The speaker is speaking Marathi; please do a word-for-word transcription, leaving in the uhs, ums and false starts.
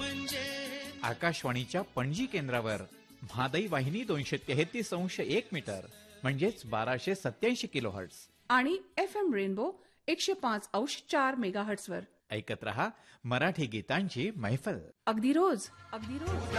म्हणजे. आकाशवाणीच्या पणजी केंद्रावर म्हादई वाहिनी दोनशे तेहतीस अंश एक मीटर म्हणजेच बाराशे सत्याऐंशी किलो हर्ट्स आणि एफ एम रेनबो एकशे पाच अंश चार मेगा हर्ट्स वर ऐकत रहा मराठी गीतांची मैफल. अगदी रोज अगदी रोज